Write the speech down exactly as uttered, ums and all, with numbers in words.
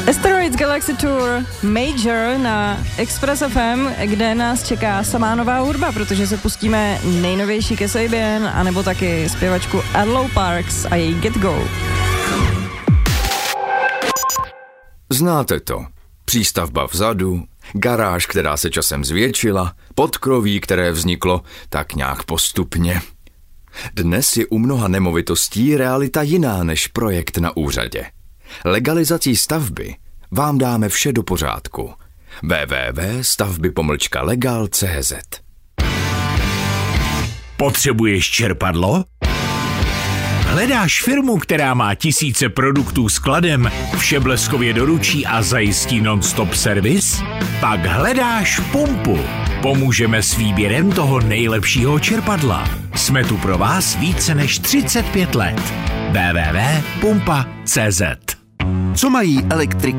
Asteroids Galaxy Tour Major na Express F M, kde nás čeká samá nová hudba, protože se pustíme nejnovější Kasabian, anebo taky zpěvačku Adlo Parks a její Get Go. Znáte to. Přístavba vzadu, garáž, která se časem zvětšila, podkroví, které vzniklo tak nějak postupně. Dnes je u mnoha nemovitostí realita jiná než projekt na úřadě. Legalizací stavby vám dáme vše do pořádku. w w w tečka stavby pomlčka legal tečka c z Potřebuješ čerpadlo? Hledáš firmu, která má tisíce produktů skladem, vše bleskově doručí a zajistí non-stop servis? Pak hledáš Pumpu. Pomůžeme s výběrem toho nejlepšího čerpadla. Jsme tu pro vás více než třicet pět let. w w w tečka pumpa tečka c z Co mají elektrik